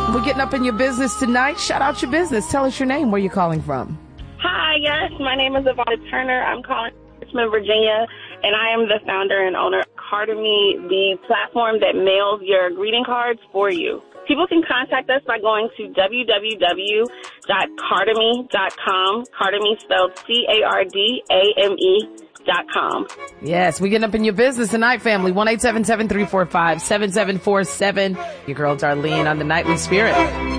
We're getting up in your business tonight. Shout out your business. Tell us your name, where you're calling from. Hi, yes, my name is Ivana Turner. I'm calling from Richmond, Virginia, and I am the founder and owner of Cardemy, the platform that mails your greeting cards for you. People can contact us by going to www.cardemy.com. Cardemy spelled CARDAME.com. Yes, we're getting up in your business tonight, family. 1-877-345-7747. Your girl Darlene on the Nightly Spirit.